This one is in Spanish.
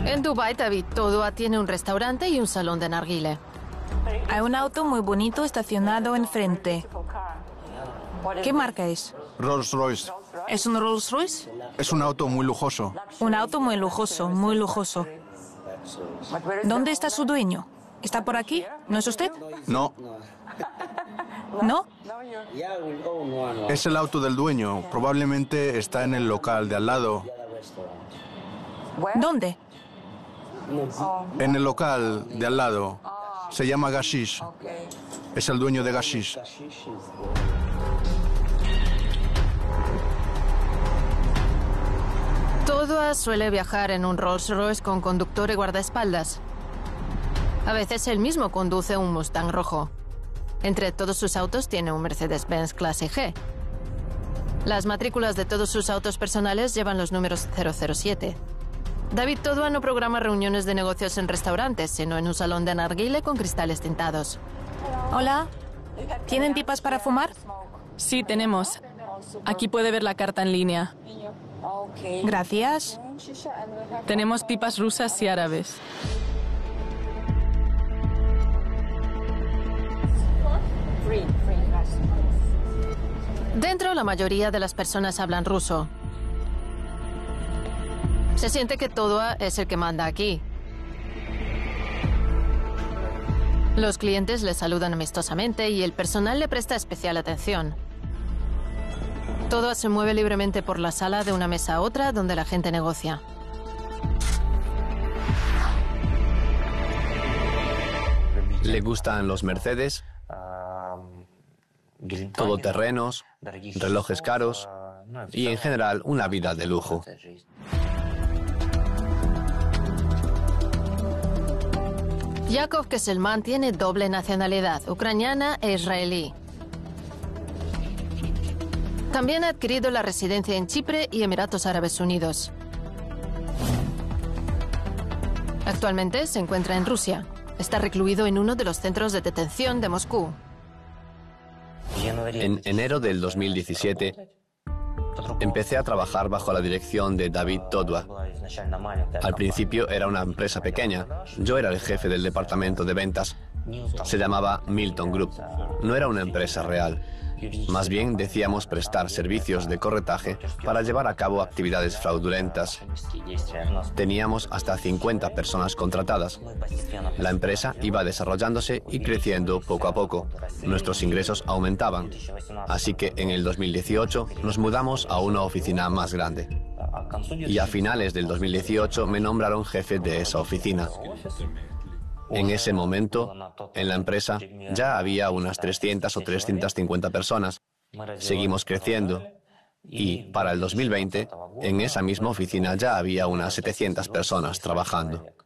En Dubái, David Todua tiene un restaurante y un salón de narguile. Hay un auto muy bonito estacionado enfrente. ¿Qué marca es? Rolls-Royce. ¿Es un Rolls Royce? Es un auto muy lujoso. Un auto muy lujoso, muy lujoso. ¿Dónde está su dueño? ¿Está por aquí? ¿No es usted? No, ¿No? es el auto del dueño. Probablemente está en el local de al lado. ¿Dónde? En el local de al lado. Se llama Gashish. Es el dueño de Gashish. Todua suele viajar en un Rolls Royce con conductor y guardaespaldas. A veces él mismo conduce un Mustang rojo. Entre todos sus autos tiene un Mercedes-Benz clase G. Las matrículas de todos sus autos personales llevan los números 007. David Todua no programa reuniones de negocios en restaurantes, sino en un salón de narguile con cristales tintados. Hola. ¿Tienen pipas para fumar? Sí, tenemos. Aquí puede ver la carta en línea. Gracias. Tenemos pipas rusas y árabes. Dentro, la mayoría de las personas hablan ruso. Se siente que Todua es el que manda aquí. Los clientes le saludan amistosamente y el personal le presta especial atención. Todua se mueve libremente por la sala de una mesa a otra donde la gente negocia. Le gustan los Mercedes, todoterrenos, relojes caros y en general una vida de lujo. Yakov Kesselman tiene doble nacionalidad, ucraniana e israelí. También ha adquirido la residencia en Chipre y Emiratos Árabes Unidos. Actualmente se encuentra en Rusia. Está recluido en uno de los centros de detención de Moscú. En enero del 2017 empecé a trabajar bajo la dirección de David Todua. Al principio era una empresa pequeña. Yo era el jefe del departamento de ventas. Se llamaba Milton Group. No era una empresa real. Más bien decíamos prestar servicios de corretaje para llevar a cabo actividades fraudulentas. Teníamos hasta 50 personas contratadas. La empresa iba desarrollándose y creciendo poco a poco. Nuestros ingresos aumentaban. Así que en el 2018 nos mudamos a una oficina más grande. Y a finales del 2018 me nombraron jefe de esa oficina. En ese momento, en la empresa, ya había unas 300 o 350 personas. Seguimos creciendo. Y para el 2020, en esa misma oficina ya había unas 700 personas trabajando.